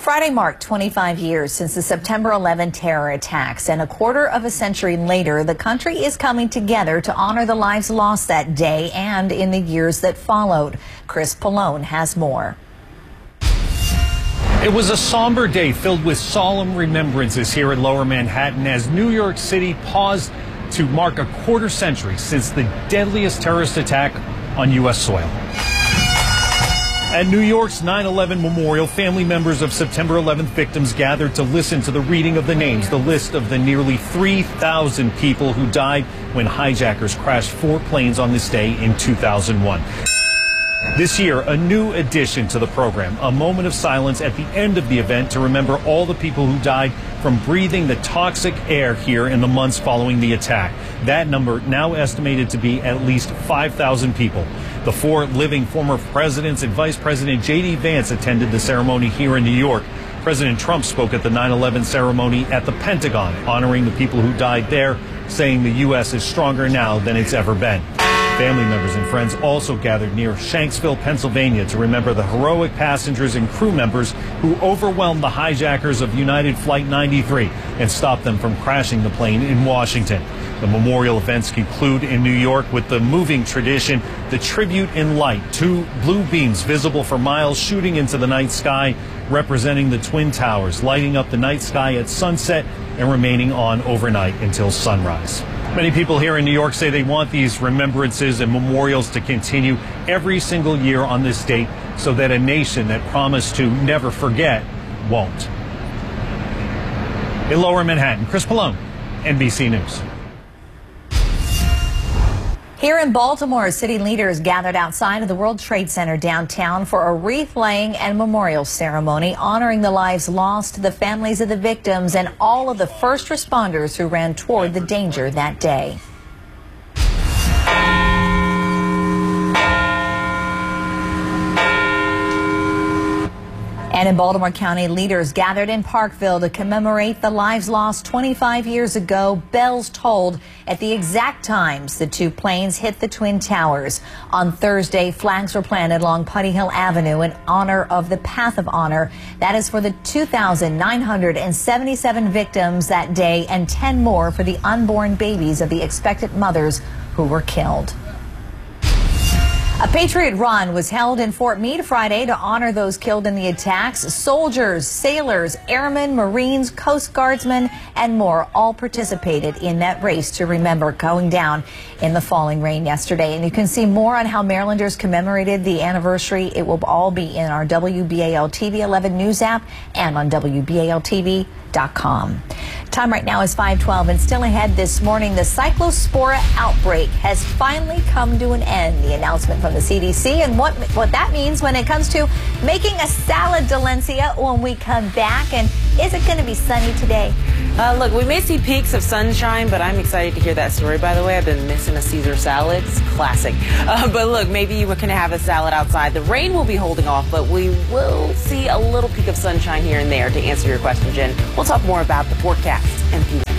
Friday marked 25 years since the September 11 terror attacks, and a quarter of a century later, the country is coming together to honor the lives lost that day and in the years that followed. Chris Pallone has more. It was a somber day filled with solemn remembrances here in Lower Manhattan as New York City paused to mark a quarter century since the deadliest terrorist attack on U.S. soil. At New York's 9/11 memorial, family members of September 11th victims gathered to listen to the reading of the names, the list of the nearly 3,000 people who died when hijackers crashed 4 planes on this day in 2001. This year, a new addition to the program, a moment of silence at the end of the event to remember all the people who died from breathing the toxic air here in the months following the attack. That number now estimated to be at least 5,000 people. The 4 living former presidents and Vice President J.D. Vance attended the ceremony here in New York. President Trump spoke at the 9/11 ceremony at the Pentagon, honoring the people who died there, saying the U.S. is stronger now than it's ever been. Family members and friends also gathered near Shanksville, Pennsylvania to remember the heroic passengers and crew members who overwhelmed the hijackers of United Flight 93 and stopped them from crashing the plane in Washington. The memorial events conclude in New York with the moving tradition, the Tribute in Light, 2 blue beams visible for miles shooting into the night sky, representing the Twin Towers, lighting up the night sky at sunset and remaining on overnight until sunrise. Many people here in New York say they want these remembrances and memorials to continue every single year on this date so that a nation that promised to never forget won't. In Lower Manhattan, Chris Pallone, NBC News. Here in Baltimore, city leaders gathered outside of the World Trade Center downtown for a wreath-laying and memorial ceremony honoring the lives lost, the families of the victims, and all of the first responders who ran toward the danger that day. And in Baltimore County, leaders gathered in Parkville to commemorate the lives lost 25 years ago. Bells tolled at the exact times the 2 planes hit the Twin Towers. On Thursday, flags were planted along Putty Hill Avenue in honor of the Path of Honor. That is for the 2,977 victims that day and 10 more for the unborn babies of the expectant mothers who were killed. A Patriot Run was held in Fort Meade Friday to honor those killed in the attacks. Soldiers, sailors, airmen, Marines, Coast Guardsmen, and more all participated in that race to remember going down in the falling rain yesterday. And you can see more on how Marylanders commemorated the anniversary. It will all be in our WBAL TV 11 News app and on WBALTV.com. Time right now is 5:12, and still ahead this morning, the Cyclospora outbreak has finally come to an end. The announcement from the CDC and what that means when it comes to making a salad, Delencia, when we come back. And is it going to be sunny today? Look, we may see peaks of sunshine, but I'm excited to hear that story, by the way. I've been missing a Caesar salad. It's classic. But look, maybe you can have a salad outside. The rain will be holding off, but we will see a little peak of sunshine here and there. To answer your question, Jen, we'll talk more about the forecast in a few minutes.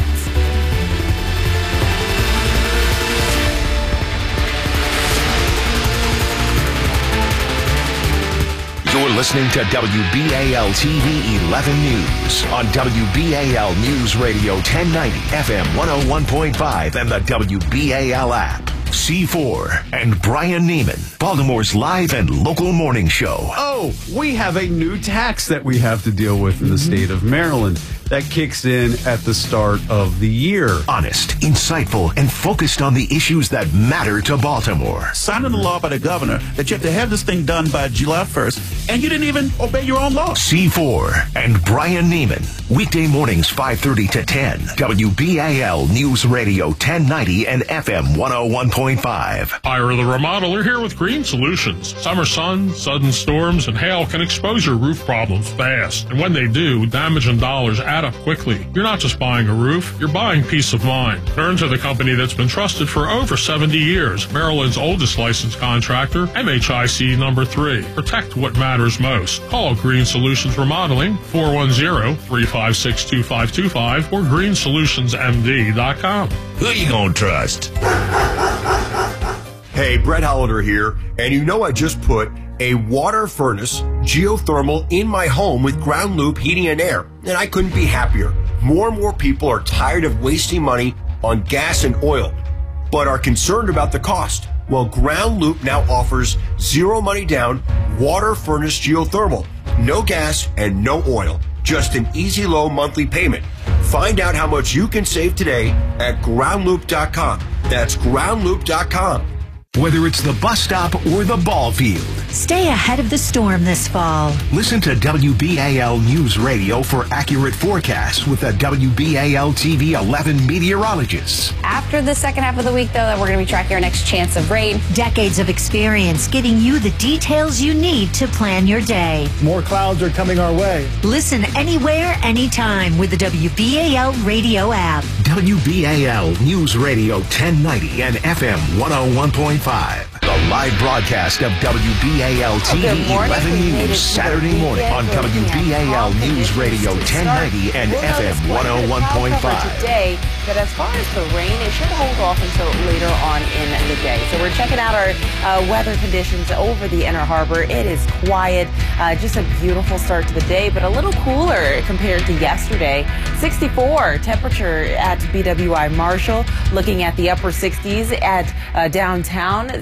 You're listening to WBAL TV 11 News on WBAL News Radio 1090 FM 101.5 and the WBAL app. C4 and Brian Neiman, Baltimore's live and local morning show. Oh, we have a new tax that we have to deal with in the state of Maryland that kicks in at the start of the year. Honest, insightful, and focused on the issues that matter to Baltimore. Signing the law by the governor that you have to have this thing done by July 1st, and you didn't even obey your own law. C4 and Brian Neiman, weekday mornings 5:30 to 10. WBAL News Radio 1090 and FM 101.5. Ira the Remodeler here with Green Solutions. Summer sun, sudden storms, and hail can expose your roof problems fast. And when they do, damage and dollars add up quickly. You're not just buying a roof, you're buying peace of mind. Turn to the company that's been trusted for over 70 years, Maryland's oldest licensed contractor, MHIC number 3. Protect what matters most. Call Green Solutions Remodeling, 410-356-2525 or greensolutionsmd.com. Who you gonna trust? Hey, Brett Hollander here, and you know I just put a water furnace geothermal in my home with Ground Loop Heating and Air, and I couldn't be happier. More and more people are tired of wasting money on gas and oil, but are concerned about the cost. Well, Ground Loop now offers zero money down water furnace geothermal, no gas and no oil, just an easy low monthly payment. Find out how much you can save today at groundloop.com. That's groundloop.com. Whether it's the bus stop or the ball field, stay ahead of the storm this fall. Listen to WBAL News Radio for accurate forecasts with the WBAL TV 11 meteorologists. After the second half of the week, though, we're going to be tracking our next chance of rain. Decades of experience giving you the details you need to plan your day. More clouds are coming our way. Listen anywhere, anytime with the WBAL radio app. WBAL News Radio 1090 and FM 101.5. The live broadcast of WBAL TV 11 News Saturday morning on WBAL News Radio 1090 and FM 101.5. Today, but as far as the rain, it should hold off until later on in the day. So we're checking out our weather conditions over the Inner Harbor. It is quiet, just a beautiful start to the day, but a little cooler compared to yesterday. 64 temperature at BWI Marshall, looking at the upper 60s at downtown,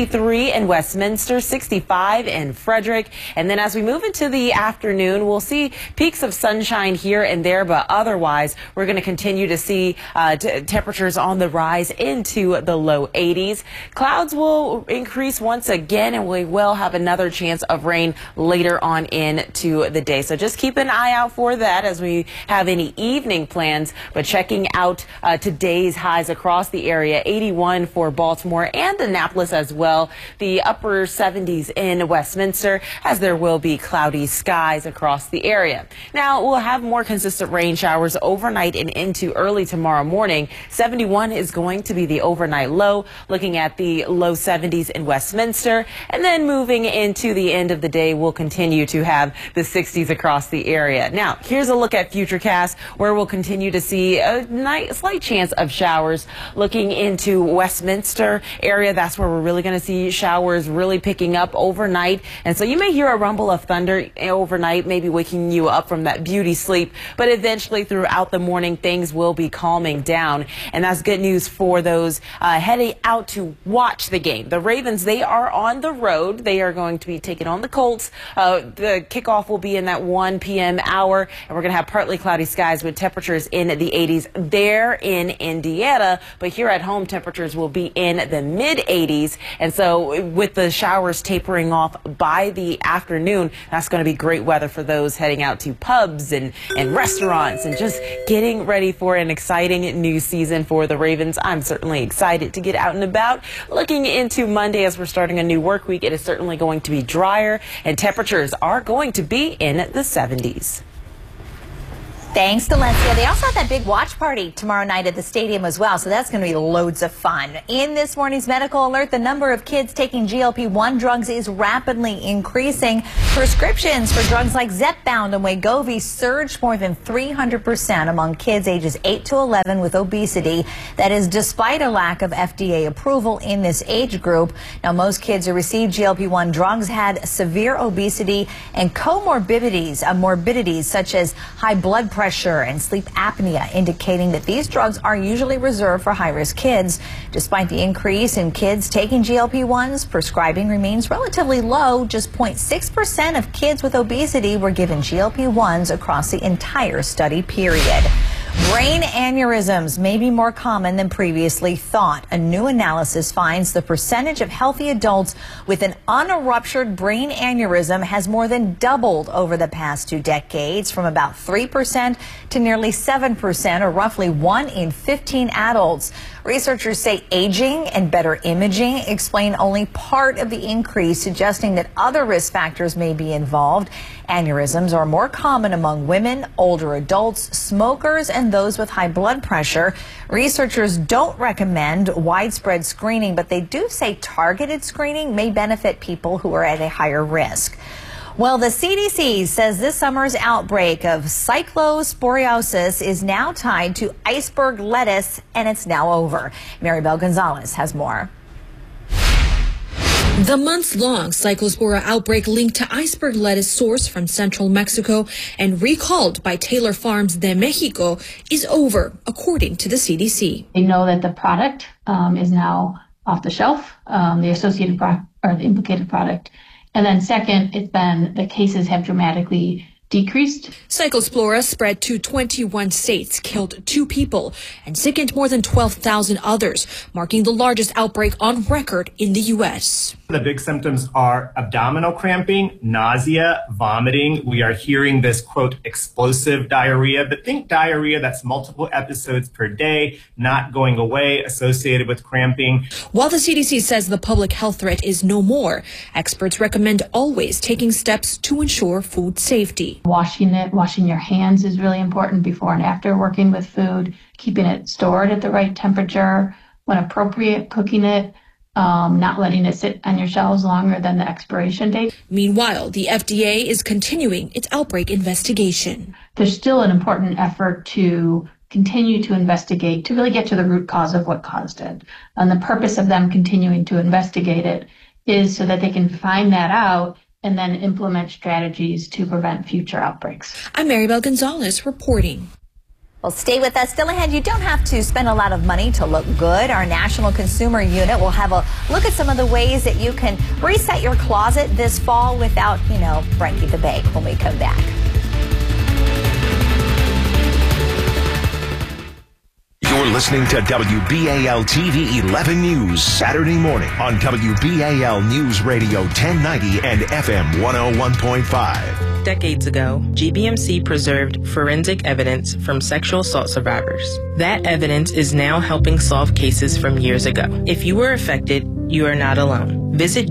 63 in Westminster, 65 in Frederick. And then as we move into the afternoon, we'll see peaks of sunshine here and there, but otherwise we're going to continue to see temperatures on the rise into the low 80s. Clouds will increase once again, and we will have another chance of rain later on into the day. So just keep an eye out for that as we have any evening plans. But checking out today's highs across the area, 81 for Baltimore and Annapolis as well. The upper 70s in Westminster, as there will be cloudy skies across the area. Now, we'll have more consistent rain showers overnight and into early tomorrow morning. 71 is going to be the overnight low, looking at the low 70s in Westminster. And then moving into the end of the day, we'll continue to have the 60s across the area. Now, here's a look at Futurecast, where we'll continue to see a slight chance of showers. Looking into Westminster area, that's where we're really going to see showers really picking up overnight. And so you may hear a rumble of thunder overnight, maybe waking you up from that beauty sleep. But eventually throughout the morning, things will be calming down. And that's good news for those heading out to watch the game. The Ravens, they are on the road. They are going to be taking on the Colts. The kickoff will be in that 1 p.m. hour. And we're going to have partly cloudy skies with temperatures in the 80s there in Indiana. But here at home, temperatures will be in the mid-80s. And so with the showers tapering off by the afternoon, that's going to be great weather for those heading out to pubs and restaurants and just getting ready for an exciting new season for the Ravens. I'm certainly excited to get out and about. Looking into Monday as we're starting a new work week, it is certainly going to be drier and temperatures are going to be in the 70s. Thanks, Dalencia. They also have that big watch party tomorrow night at the stadium as well, so that's going to be loads of fun. In this morning's medical alert, the number of kids taking GLP-1 drugs is rapidly increasing. Prescriptions for drugs like Zepbound and Wegovy surged more than 300% among kids ages 8 to 11 with obesity. That is despite a lack of FDA approval in this age group. Now, most kids who received GLP-1 drugs had severe obesity and comorbidities, morbidities such as high blood pressure and sleep apnea, indicating that these drugs are usually reserved for high-risk kids. Despite the increase in kids taking GLP-1s, prescribing remains relatively low. Just 0.6% of kids with obesity were given GLP-1s across the entire study period. Brain aneurysms may be more common than previously thought. A new analysis finds the percentage of healthy adults with an unruptured brain aneurysm has more than doubled over the past 2 decades, from about 3% to nearly 7%, or roughly 1 in 15 adults. Researchers say aging and better imaging explain only part of the increase, suggesting that other risk factors may be involved. Aneurysms are more common among women, older adults, smokers, and those with high blood pressure. Researchers don't recommend widespread screening, but they do say targeted screening may benefit people who are at a higher risk. Well, the CDC says this summer's outbreak of cyclosporiosis is now tied to iceberg lettuce, and it's now over. Maribel Gonzalez has more. The months-long Cyclospora outbreak linked to iceberg lettuce sourced from central Mexico and recalled by Taylor Farms de Mexico is over, according to the CDC. They know that the product is now off the shelf, the associated product or the implicated product. And then second, the cases have dramatically decreased. Cyclospora spread to 21 states, killed 2 people, and sickened more than 12,000 others, marking the largest outbreak on record in the U.S. The big symptoms are abdominal cramping, nausea, vomiting. We are hearing this, quote, explosive diarrhea, but think diarrhea that's multiple episodes per day, not going away, associated with cramping. While the CDC says the public health threat is no more, experts recommend always taking steps to ensure food safety. Washing your hands is really important before and after working with food, keeping it stored at the right temperature, when appropriate, cooking it, not letting it sit on your shelves longer than the expiration date. Meanwhile, the FDA is continuing its outbreak investigation. There's still an important effort to continue to investigate, to really get to the root cause of what caused it. And the purpose of them continuing to investigate it is so that they can find that out and then implement strategies to prevent future outbreaks. I'm Maribel Gonzalez reporting. Well, stay with us. Still ahead, you don't have to spend a lot of money to look good. Our National Consumer Unit will have a look at some of the ways that you can reset your closet this fall without, breaking the bank when we come back. You're listening to WBAL TV 11 News Saturday morning on WBAL News Radio 1090 and FM 101.5. Decades ago, GBMC preserved forensic evidence from sexual assault survivors. That evidence is now helping solve cases from years ago. If you were affected, you are not alone. Visit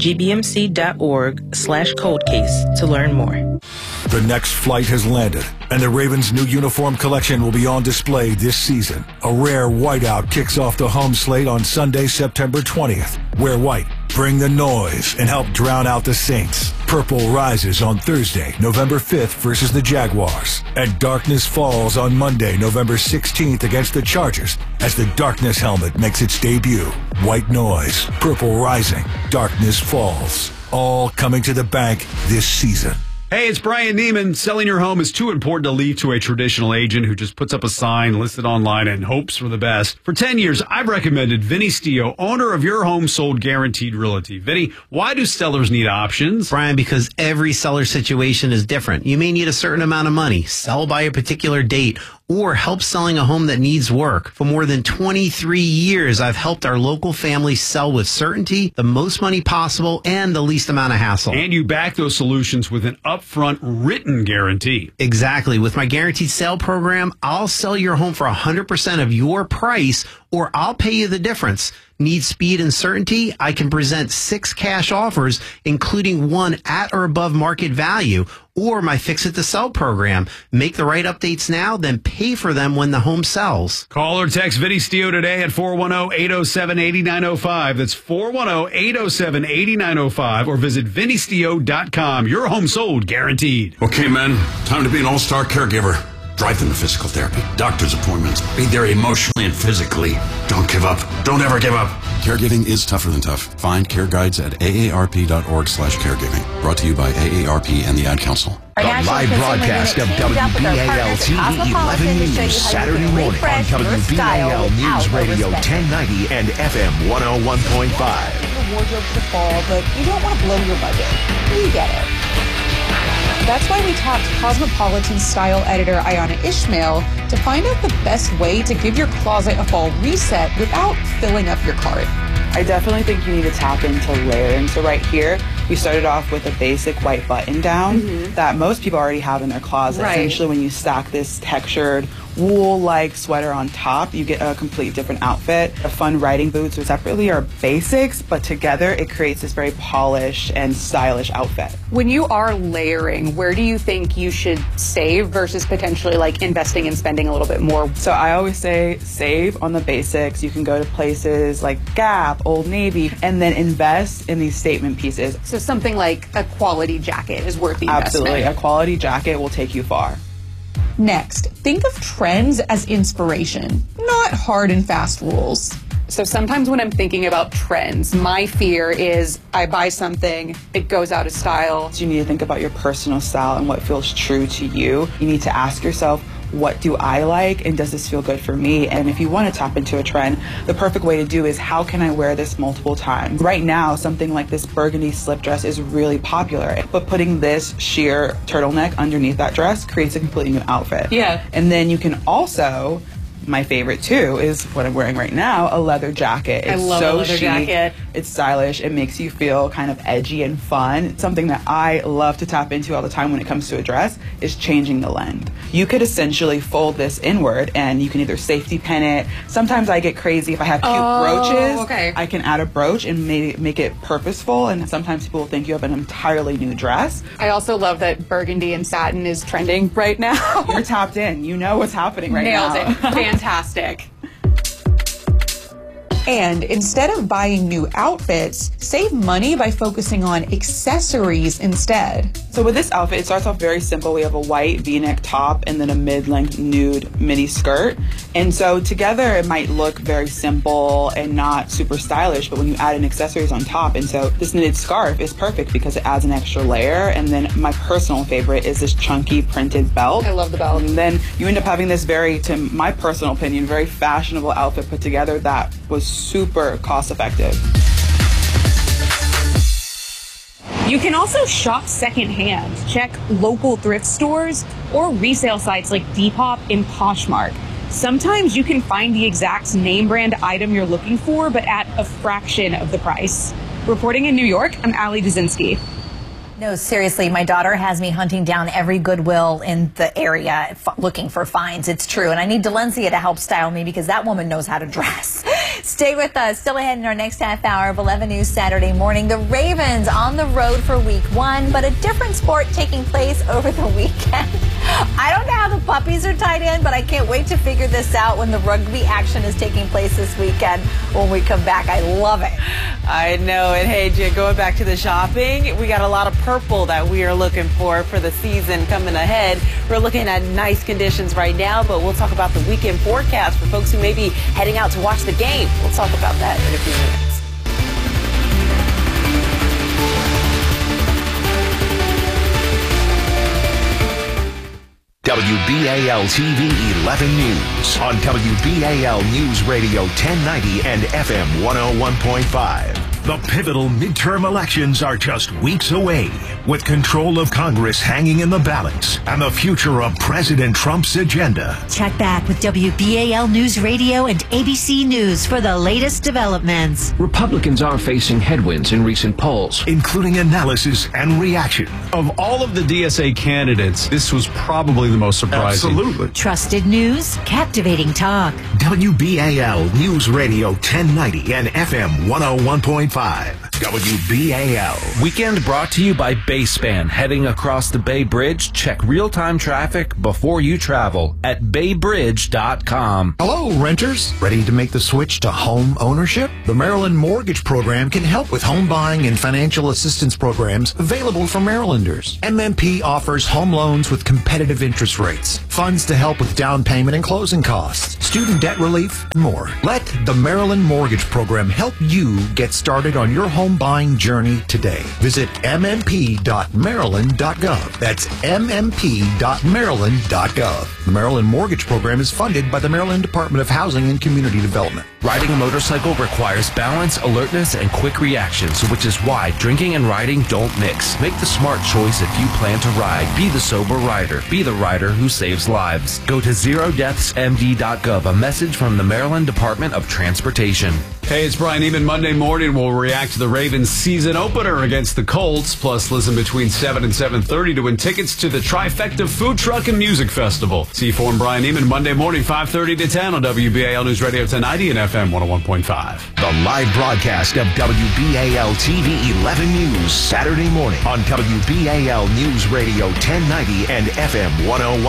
gbmc.org/coldcase to learn more. The next flight has landed, and the Ravens' new uniform collection will be on display this season. A rare whiteout kicks off the home slate on Sunday, September 20th. Wear white, bring the noise, and help drown out the Saints. Purple rises on Thursday, November 5th versus the Jaguars. And darkness falls on Monday, November 16th against the Chargers as the darkness helmet makes its debut. White noise, purple rising, darkness falls. All coming to the bank this season. Hey, it's Brian Neiman. Selling your home is too important to leave to a traditional agent who just puts up a sign, lists it online, and hopes for the best. For 10 years, I've recommended Vinny Stio, owner of Your Home Sold Guaranteed Realty. Vinny, why do sellers need options? Brian, because every seller situation is different. You may need a certain amount of money, sell by a particular date, or help selling a home that needs work. For more than 23 years, I've helped our local families sell with certainty, the most money possible, and the least amount of hassle. And you back those solutions with an upfront written guarantee. Exactly. With my guaranteed sale program, I'll sell your home for 100% of your price, or I'll pay you the difference. Need speed and certainty? I can present 6 cash offers, including 1 at or above market value, or my Fix It to Sell program. Make the right updates now, then pay for them when the home sells. Call or text Vinny Stio today at 410-807-8905. That's 410-807-8905, or visit VinnyStio.com. Your home sold guaranteed. Okay, men, time to be an all-star caregiver. Drive them to physical therapy, doctor's appointments. Be there emotionally and physically. Don't give up. Don't ever give up. Caregiving is tougher than tough. Find care guides at aarp.org/caregiving. Brought to you by AARP and the Ad Council. The live broadcast of WBAL TV 11 News Saturday morning on WBAL News Radio 1090 and FM 101.5. Your wardrobe for fall, but you don't want to blow your budget. We get it. That's why we tapped Cosmopolitan style editor Ayana Ishmael to find out the best way to give your closet a fall reset without filling up your cart. I definitely think you need to tap into layering. So right here, you started off with a basic white button down that most people already have in their closet. Right. Essentially, when you stack this textured wool-like sweater on top, you get a complete different outfit. The fun riding boots separately are basics, but together it creates this very polished and stylish outfit. When you are layering, where do you think you should save versus potentially like investing and spending a little bit more? So I always say save on the basics. You can go to places like Gap, Old Navy, and then invest in these statement pieces. So something like a quality jacket is worth the investment. Absolutely. A quality jacket will take you far. Next, think of trends as inspiration, not hard and fast rules. So sometimes when I'm thinking about trends, my fear is I buy something, it goes out of style. You need to think about your personal style and what feels true to you. You need to ask yourself, what do I like, and does this feel good for me? And if you want to tap into a trend, the perfect way to do is, how can I wear this multiple times? Right now, something like this burgundy slip dress is really popular, but putting this sheer turtleneck underneath that dress creates a completely new outfit. Yeah. And then you can also, my favorite too is what I'm wearing right now, a leather jacket. It's I love so a leather chic. jacket. It's stylish. It makes you feel kind of edgy and fun. It's something that I love to tap into all the time when it comes to a dress is changing the length. You could essentially fold this inward and you can either safety pin it. Sometimes I get crazy if I have cute brooches. Okay. I can add a brooch and make it purposeful, and sometimes people will think you have an entirely new dress. I also love that burgundy and satin is trending right now. You're tapped in. You know what's happening right now. Nailed it. Fantastic. And instead of buying new outfits, save money by focusing on accessories instead. So with this outfit, it starts off very simple. We have a white V-neck top and then a mid-length nude midi skirt. And so together it might look very simple and not super stylish, but when you add in accessories on top, and so this knitted scarf is perfect because it adds an extra layer. And then my personal favorite is this chunky printed belt. I love the belt. And then you end up having this very, to my personal opinion, very fashionable outfit put together that was super cost effective. You can also shop secondhand. Check local thrift stores or resale sites like Depop and Poshmark. Sometimes you can find the exact name brand item you're looking for, but at a fraction of the price. Reporting in New York, I'm Allie Dzinski. No, seriously, my daughter has me hunting down every Goodwill in the area looking for finds. It's true. And I need Delencia to help style me because that woman knows how to dress. Stay with us. Still ahead in our next half hour of 11 News Saturday morning. The Ravens on the road for week 1, but a different sport taking place over the weekend. I don't know how the puppies are tied in, but I can't wait to figure this out when the rugby action is taking place this weekend. When we come back, I love it. I know it. Hey, Jen, going back to the shopping, we got a lot of purple that we are looking for the season coming ahead. We're looking at nice conditions right now, but we'll talk about the weekend forecast for folks who may be heading out to watch the game. We'll talk about that in a few minutes. WBAL TV 11 News on WBAL News Radio 1090 and FM 101.5. The pivotal midterm elections are just weeks away, with control of Congress hanging in the balance and the future of President Trump's agenda. Check back with WBAL News Radio and ABC News for the latest developments. Republicans are facing headwinds in recent polls, including analysis and reaction. Of all of the DSA candidates, this was probably the most surprising. Absolutely. Trusted news, captivating talk. WBAL News Radio 1090 and FM 101.5. WBAL. Weekend brought to you by Bayspan. Heading across the Bay Bridge, check real-time traffic before you travel at baybridge.com. Hello, renters. Ready to make the switch to home ownership? The Maryland Mortgage Program can help with home buying and financial assistance programs available for Marylanders. MMP offers home loans with competitive interest rates, funds to help with down payment and closing costs, student debt relief, and more. Let the Maryland Mortgage Program help you get started on your home buying journey today. Visit mmp.maryland.gov. That's mmp.maryland.gov. The Maryland Mortgage Program is funded by the Maryland Department of Housing and Community Development. Riding a motorcycle requires balance, alertness, and quick reactions, which is why drinking and riding don't mix. Make the smart choice if you plan to ride. Be the sober rider. Be the rider who saves lives. Go to zerodeathsmd.gov. A message from the Maryland Department of Transportation. Hey, it's Brian Eman. Monday morning, we'll react to the Ravens season opener against the Colts. Plus, listen between 7 and 7:30 to win tickets to the Trifecta Food Truck and Music Festival. C4 and Brian Eman, Monday morning, 5:30 to 10 on WBAL News Radio 1090 and FM 101.5. The live broadcast of WBAL TV 11 News Saturday morning on WBAL News Radio 1090 and FM 101.5.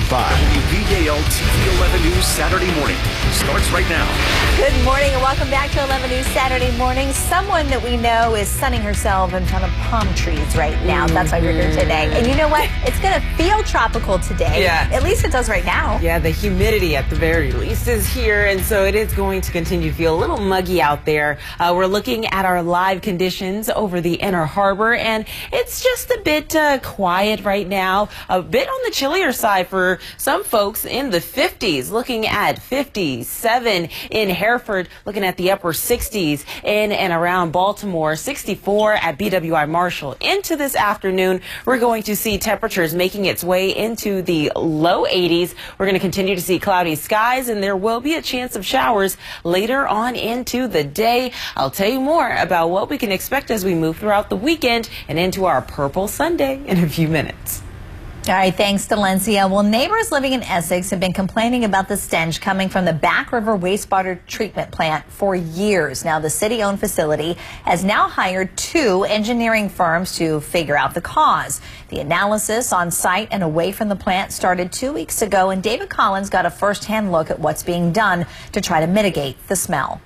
WBAL TV 11 News Saturday morning starts right now. Good morning and welcome back to 11 News Saturday morning. Someone that we know is sunning herself in front of palm trees right now. That's why we're here today. And you know what? It's going to feel tropical today. Yeah. At least it does right now. Yeah, the humidity at the very least is here, and so it is going to continue to feel a little muggy out there. We're looking at our live conditions over the Inner Harbor, and it's just a bit quiet right now. A bit on the chillier side for some folks in the 50s, looking at 57 in Hereford, looking at the upper 60s in and around Baltimore, 64 at BWI Marshall. Into this afternoon, we're going to see temperatures making its way into the low 80s. We're going to continue to see cloudy skies, and there will be a chance of showers later on into the day. I'll tell you more about what we can expect as we move throughout the weekend and into our Purple Sunday in a few minutes. All right, thanks, Delencia. Well, neighbors living in Essex have been complaining about the stench coming from the Back River wastewater treatment plant for years. Now, the city-owned facility has now hired 2 engineering firms to figure out the cause. The analysis on site and away from the plant started 2 weeks ago, and David Collins got a first-hand look at what's being done to try to mitigate the smell.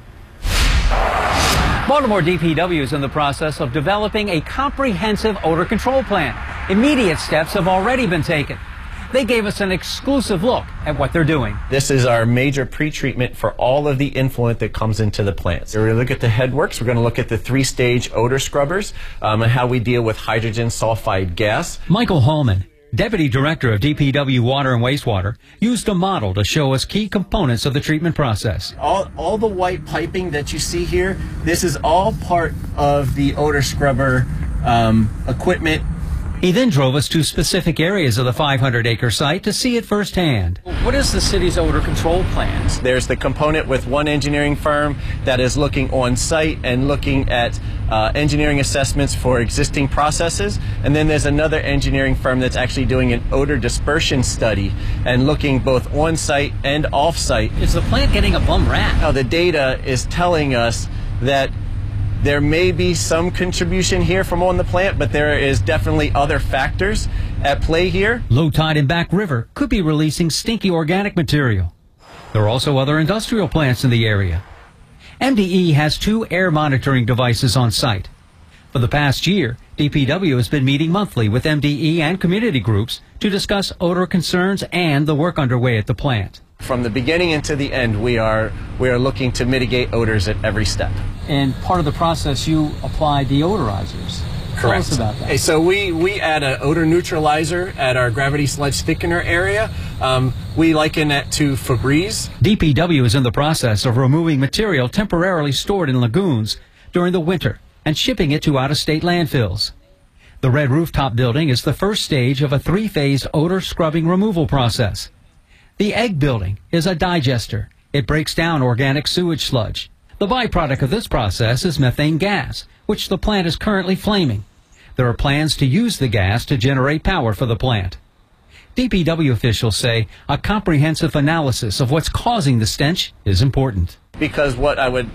Baltimore DPW is in the process of developing a comprehensive odor control plan. Immediate steps have already been taken. They gave us an exclusive look at what they're doing. This is our major pre-treatment for all of the influent that comes into the plants. We're going to look at the headworks. We're going to look at the 3-stage odor scrubbers and how we deal with hydrogen sulfide gas. Michael Hallman, Deputy Director of DPW Water and Wastewater, used a model to show us key components of the treatment process. All the white piping that you see here, this is all part of the odor scrubber equipment. He then drove us to specific areas of the 500-acre site to see it firsthand. What is the city's odor control plans? There's the component with one engineering firm that is looking on site and looking at engineering assessments for existing processes. And then there's another engineering firm that's actually doing an odor dispersion study and looking both on site and off site. Is the plant getting a bum rap? Now, the data is telling us that there may be some contribution here from on the plant, but there is definitely other factors at play here. Low tide in Back River could be releasing stinky organic material. There are also other industrial plants in the area. MDE has 2 air monitoring devices on site. For the past year, DPW has been meeting monthly with MDE and community groups to discuss odor concerns and the work underway at the plant. From the beginning and to the end, we are looking to mitigate odors at every step. And part of the process, you apply deodorizers. Correct. Tell us about that. So we add an odor neutralizer at our gravity sludge thickener area. We liken that to Febreze. DPW is in the process of removing material temporarily stored in lagoons during the winter and shipping it to out-of-state landfills. The red rooftop building is the first stage of a 3-phase odor scrubbing removal process. The egg building is a digester. It breaks down organic sewage sludge. The byproduct of this process is methane gas, which the plant is currently flaming. There are plans to use the gas to generate power for the plant. DPW officials say a comprehensive analysis of what's causing the stench is important. Because what I would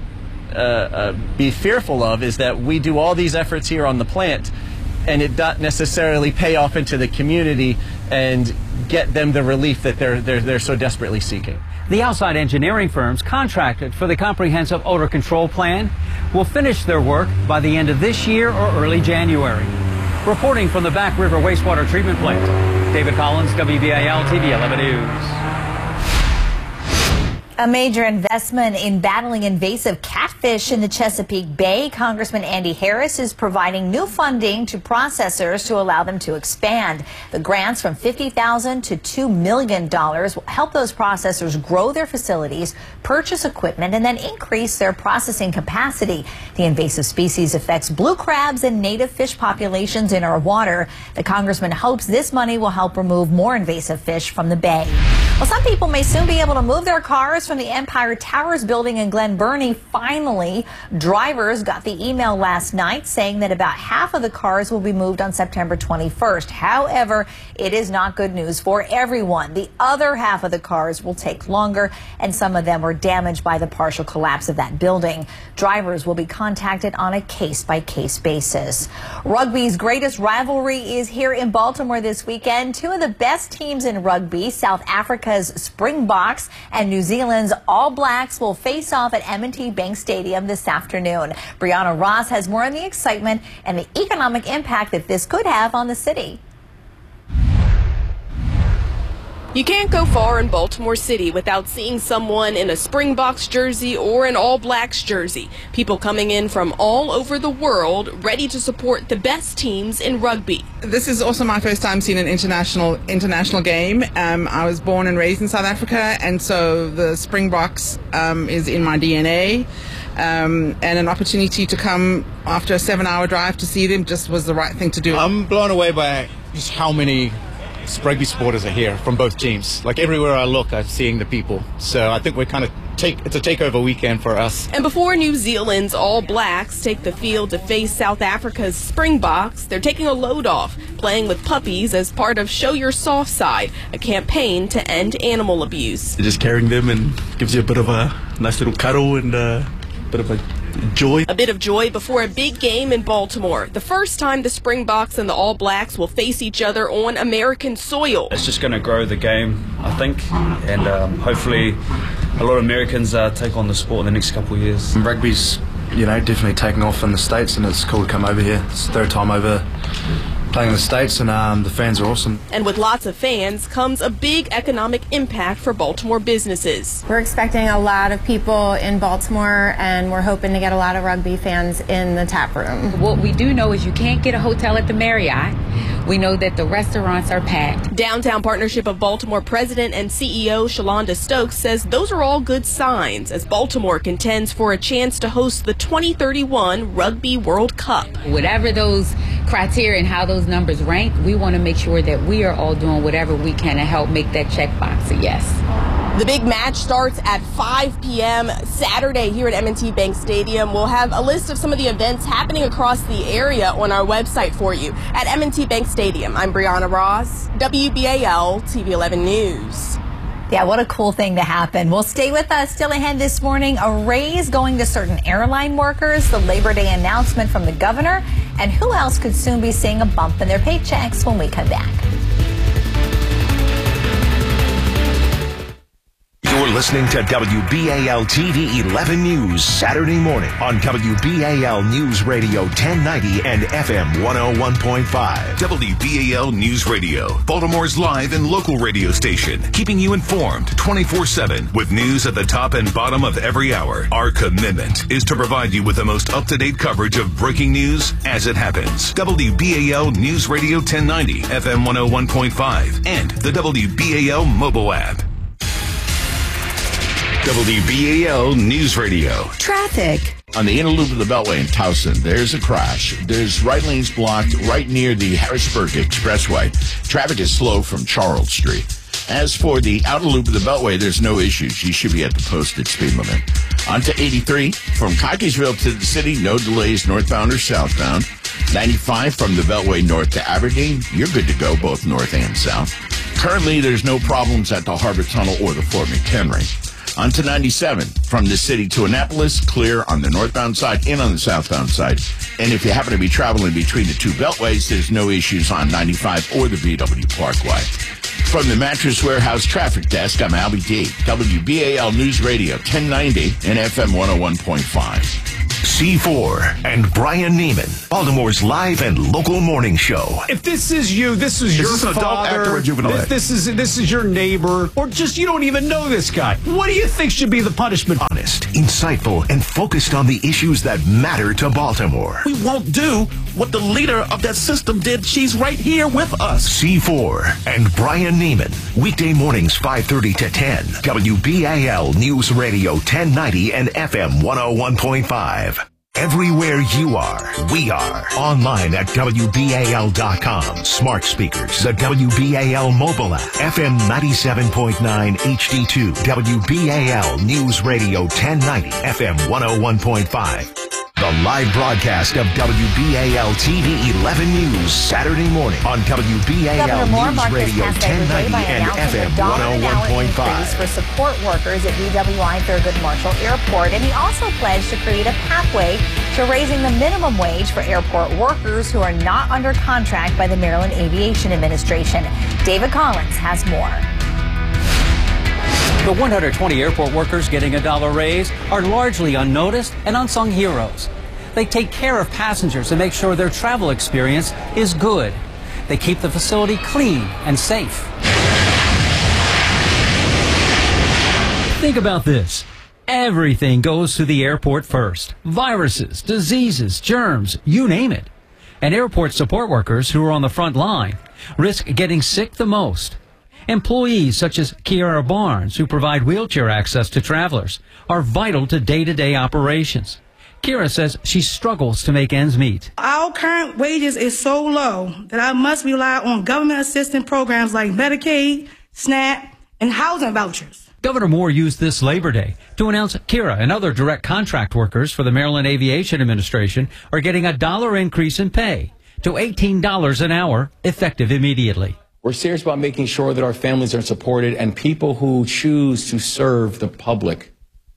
be fearful of is that we do all these efforts here on the plant and it not necessarily pay off into the community and get them the relief that they're so desperately seeking. The outside engineering firms contracted for the comprehensive odor control plan will finish their work by the end of this year or early January. Reporting from the Back River Wastewater Treatment Plant, David Collins, WBAL TV 11 News. A major investment in battling invasive catfish in the Chesapeake Bay. Congressman Andy Harris is providing new funding to processors to allow them to expand. The grants from $50,000 to $2 million will help those processors grow their facilities, purchase equipment, and then increase their processing capacity. The invasive species affects blue crabs and native fish populations in our water. The congressman hopes this money will help remove more invasive fish from the bay. Well, some people may soon be able to move their cars from the Empire Towers building in Glen Burnie. Finally, drivers got the email last night saying that about half of the cars will be moved on September 21st. However, it is not good news for everyone. The other half of the cars will take longer, and some of them were damaged by the partial collapse of that building. Drivers will be contacted on a case-by-case basis. Rugby's greatest rivalry is here in Baltimore this weekend. Two of the best teams in rugby, South Africa's Springboks and New Zealand's All Blacks, will face off at M&T Bank Stadium this afternoon. Brianna Ross has more on the excitement and the economic impact that this could have on the city. You can't go far in Baltimore City without seeing someone in a Springboks jersey or an All Blacks jersey. People coming in from all over the world ready to support the best teams in rugby. This is also my first time seeing an international game. I was born and raised in South Africa, and so the Springboks is in my DNA. And an opportunity to come after a 7-hour drive to see them just was the right thing to do. I'm blown away by just how many rugby supporters are here from both teams. Like everywhere I look, I'm seeing the people. So I think we're kind of it's a takeover weekend for us. And before New Zealand's All Blacks take the field to face South Africa's Springboks, they're taking a load off, playing with puppies as part of Show Your Soft Side, a campaign to end animal abuse. Just carrying them and gives you a bit of a nice little cuddle and a bit of a joy. A bit of joy before a big game in Baltimore. The first time the Springboks and the All Blacks will face each other on American soil. It's just going to grow the game, I think, and hopefully a lot of Americans take on the sport in the next couple of years. Rugby's, definitely taking off in the States, and it's cool to come over here. It's the third time over playing in the States, and the fans are awesome. And with lots of fans comes a big economic impact for Baltimore businesses. We're expecting a lot of people in Baltimore, and we're hoping to get a lot of rugby fans in the tap room. What we do know is you can't get a hotel at the Marriott. We know that the restaurants are packed. Downtown Partnership of Baltimore President and CEO Shalonda Stokes says those are all good signs as Baltimore contends for a chance to host the 2031 Rugby World Cup. Whatever those criteria and how those numbers rank, we want to make sure that we are all doing whatever we can to help make that checkbox a yes. The big match starts at 5 p.m. Saturday here at M&T Bank Stadium. We'll have a list of some of the events happening across the area on our website for you at M&T Bank Stadium. I'm Brianna Ross, WBAL TV 11 News. Yeah, what a cool thing to happen. Well, stay with us. Still ahead this morning, a raise going to certain airline workers, the Labor Day announcement from the governor, and who else could soon be seeing a bump in their paychecks when we come back. You're listening to WBAL TV 11 News Saturday morning on WBAL News Radio 1090 and FM 101.5. WBAL News Radio, Baltimore's live and local radio station, keeping you informed 24/7 with news at the top and bottom of every hour. Our commitment is to provide you with the most up-to-date coverage of breaking news as it happens. WBAL News Radio 1090, FM 101.5, and the WBAL mobile app. WBAL News Radio. Traffic. On the inner loop of the Beltway in Towson, there's a crash. There's right lanes blocked right near the Harrisburg Expressway. Traffic is slow from Charles Street. As for the outer loop of the Beltway, there's no issues. You should be at the posted speed limit. On to 83. From Cockeysville to the city, no delays northbound or southbound. 95 from the Beltway north to Aberdeen, you're good to go both north and south. Currently, there's no problems at the Harbor Tunnel or the Fort McHenry. On to 97, from the city to Annapolis, clear on the northbound side and on the southbound side. And if you happen to be traveling between the two beltways, there's no issues on 95 or the BW Parkway. From the Mattress Warehouse Traffic Desk, I'm Albie D. WBAL News Radio 1090 and FM 101.5. C4 and Brian Neiman, Baltimore's live and local morning show. If this is you, this is your an adult, actor, or juvenile? This is your neighbor, or just you don't even know this guy. What do you think should be the punishment? Honest, insightful, and focused on the issues that matter to Baltimore. We won't do what the leader of that system did. She's right here with us. C4 and Brian Neiman, weekday mornings 5:30 to 10. WBAL News Radio 1090 and FM 101.5. Everywhere you are, we are. Online at WBAL.com. Smart speakers, the WBAL mobile app, FM 97.9 HD2, WBAL News Radio 1090, FM 101.5. The live broadcast of WBAL TV 11 News Saturday morning on WBAL News Radio 1090 and FM 101.5. For support workers at BWI Thurgood Marshall Airport, and he also pledged to create a pathway to raising the minimum wage for airport workers who are not under contract by the Maryland Aviation Administration. David Collins has more. The 120 airport workers getting a $1 raise are largely unnoticed and unsung heroes. They take care of passengers and make sure their travel experience is good. They keep the facility clean and safe. Think about this. Everything goes through the airport first. Viruses, diseases, germs, you name it. And airport support workers who are on the front line risk getting sick the most. Employees such as Kiara Barnes, who provide wheelchair access to travelers, are vital to day-to-day operations. Kiara says she struggles to make ends meet. Our current wages is so low that I must rely on government assistance programs like Medicaid, SNAP, and housing vouchers. Governor Moore used this Labor Day to announce Kiara and other direct contract workers for the Maryland Aviation Administration are getting a $1 increase in pay to $18 an hour, effective immediately. We're serious about making sure that our families are supported, and people who choose to serve the public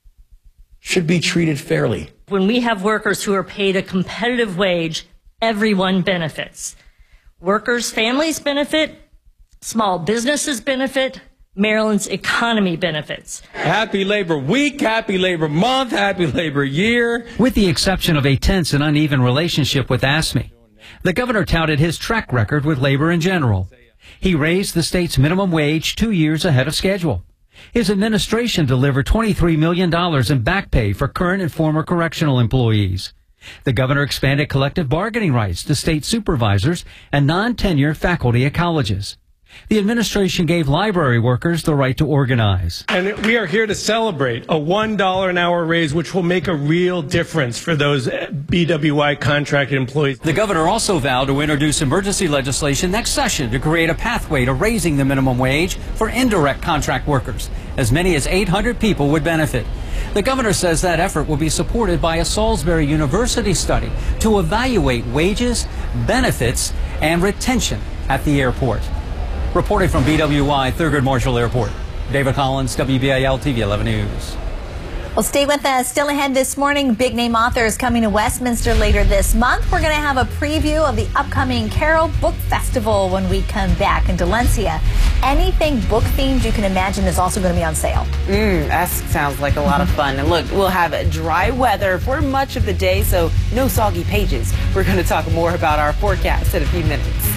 should be treated fairly. When we have workers who are paid a competitive wage, everyone benefits. Workers' families benefit, small businesses benefit, Maryland's economy benefits. Happy Labor Week, Happy Labor Month, Happy Labor Year. With the exception of a tense and uneven relationship with AFSCME, the governor touted his track record with labor in general. He raised the state's minimum wage 2 years ahead of schedule. His administration delivered $23 million in back pay for current and former correctional employees. The governor expanded collective bargaining rights to state supervisors and non-tenured faculty at colleges. The administration gave library workers the right to organize. And we are here to celebrate a $1 an hour raise, which will make a real difference for those BWI contracted employees. The governor also vowed to introduce emergency legislation next session to create a pathway to raising the minimum wage for indirect contract workers. As many as 800 people would benefit. The governor says that effort will be supported by a Salisbury University study to evaluate wages, benefits, and retention at the airport. Reporting from BWI Thurgood Marshall Airport, David Collins, WBAL TV 11 News. Well, stay with us. Still ahead this morning, big name authors coming to Westminster later this month. We're going to have a preview of the upcoming Carroll Book Festival when we come back. In Dalencia, anything book themed you can imagine is also going to be on sale. That sounds like a lot of fun. And look, we'll have dry weather for much of the day, so no soggy pages. We're going to talk more about our forecast in a few minutes.